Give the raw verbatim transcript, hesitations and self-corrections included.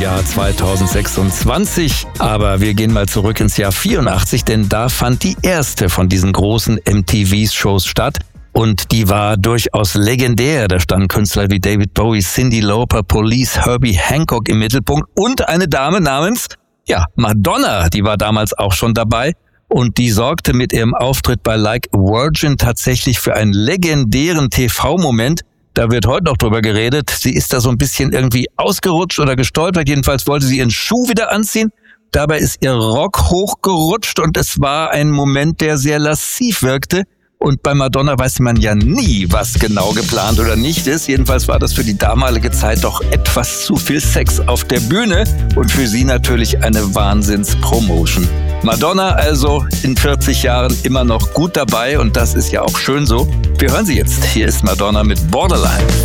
Jahr zweitausendsechsundzwanzig. Aber wir gehen mal zurück ins Jahr vierundachtzig, denn da fand die erste von diesen großen M T V-Shows statt. Und die war durchaus legendär. Da standen Künstler wie David Bowie, Cyndi Lauper, Police, Herbie Hancock im Mittelpunkt und eine Dame namens, ja, Madonna, die war damals auch schon dabei. Und die sorgte mit ihrem Auftritt bei Like a Virgin tatsächlich für einen legendären T V-Moment. Da wird heute noch drüber geredet. Sie ist da so ein bisschen irgendwie ausgerutscht oder gestolpert. Jedenfalls wollte sie ihren Schuh wieder anziehen. Dabei ist ihr Rock hochgerutscht und es war ein Moment, der sehr lasziv wirkte. Und bei Madonna weiß man ja nie, was genau geplant oder nicht ist. Jedenfalls war das für die damalige Zeit doch etwas zu viel Sex auf der Bühne und für sie natürlich eine Wahnsinns-Promotion. Madonna also in vierzig Jahren immer noch gut dabei und das ist ja auch schön so. Wir hören sie jetzt. Hier ist Madonna mit Borderline.